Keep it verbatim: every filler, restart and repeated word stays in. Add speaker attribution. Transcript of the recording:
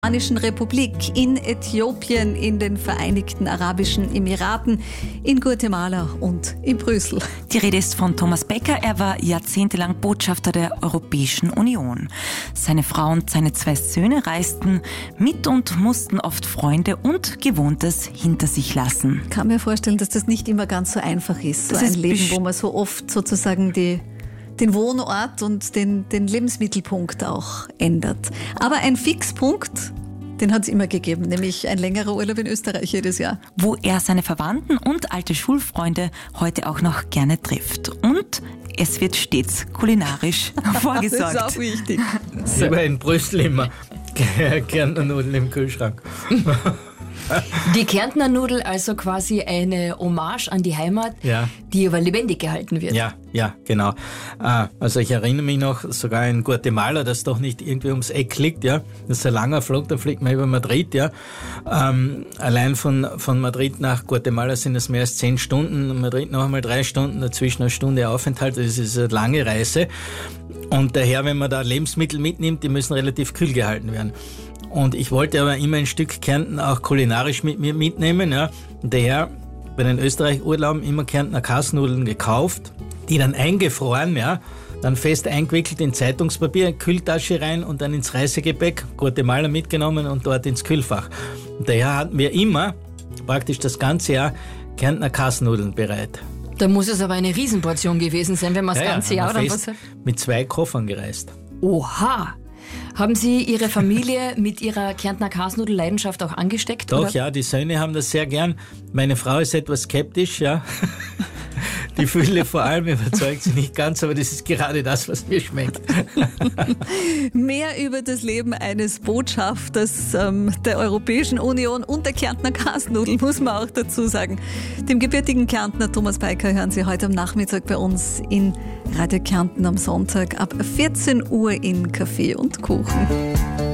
Speaker 1: Republik, in Äthiopien, in den Vereinigten Arabischen Emiraten, in Guatemala und in Brüssel.
Speaker 2: Die Rede ist von Thomas Becker. Er war jahrzehntelang Botschafter der Europäischen Union. Seine Frau und seine zwei Söhne reisten mit und mussten oft Freunde und Gewohntes hinter sich lassen.
Speaker 1: Ich kann mir vorstellen, dass das nicht immer ganz so einfach ist, so
Speaker 2: Das
Speaker 1: ein
Speaker 2: ist
Speaker 1: Leben,
Speaker 2: best-
Speaker 1: wo man so oft sozusagen die den Wohnort und den, den Lebensmittelpunkt auch ändert. Aber ein Fixpunkt, den hat es immer gegeben, nämlich ein längerer Urlaub in Österreich jedes Jahr.
Speaker 2: Wo er seine Verwandten und alte Schulfreunde heute auch noch gerne trifft. Und es wird stets kulinarisch vorgesorgt.
Speaker 1: Das ist auch wichtig.
Speaker 3: Ich war in Brüssel immer Kärntner Nudeln im Kühlschrank.
Speaker 4: Die Kärntner Nudel, also quasi eine Hommage an die Heimat,
Speaker 3: Ja.
Speaker 4: die aber lebendig gehalten wird.
Speaker 3: Ja, ja, genau. Äh, Also ich erinnere mich noch, sogar in Guatemala, das doch nicht irgendwie ums Eck liegt, ja. Das ist ein langer Flug, da fliegt man über Madrid, ja. Ähm, allein von, von Madrid nach Guatemala sind es mehr als zehn Stunden, Madrid noch einmal drei Stunden, dazwischen eine Stunde Aufenthalt, das ist eine lange Reise. Und daher, wenn man da Lebensmittel mitnimmt, die müssen relativ kühl gehalten werden. Und ich wollte aber immer ein Stück Kärnten auch kulinarisch mit mir mitnehmen, ja. Und daher bei den Österreich-Urlauben immer Kärntner Kasnudeln gekauft, die dann eingefroren, ja, dann fest eingewickelt in Zeitungspapier, Kühltasche rein und dann ins Reisegepäck, Guatemala mitgenommen und dort ins Kühlfach. Und daher hatten wir immer praktisch das ganze Jahr Kärntner Kasnudeln bereit.
Speaker 4: Da muss es aber eine Riesenportion gewesen sein, wenn man das
Speaker 3: Ja, ja,
Speaker 4: ganze
Speaker 3: haben
Speaker 4: Jahr
Speaker 3: wir
Speaker 4: dann
Speaker 3: fest
Speaker 4: was.
Speaker 3: mit zwei Koffern gereist.
Speaker 4: Oha! Haben Sie Ihre Familie mit Ihrer Kärntner Kasnudel-Leidenschaft auch angesteckt?
Speaker 3: Doch,
Speaker 4: oder?
Speaker 3: ja, die Söhne haben das sehr gern. Meine Frau ist etwas skeptisch, ja. Die Fülle vor allem überzeugt sie nicht ganz, aber das ist gerade das, was mir schmeckt.
Speaker 1: Mehr über das Leben eines Botschafters ähm, der Europäischen Union und der Kärntner Kasnudel muss man auch dazu sagen. Dem gebürtigen Kärntner Thomas Becker hören Sie heute am Nachmittag bei uns in Radio Kärnten am Sonntag ab vierzehn Uhr in Kaffee und Kuchen.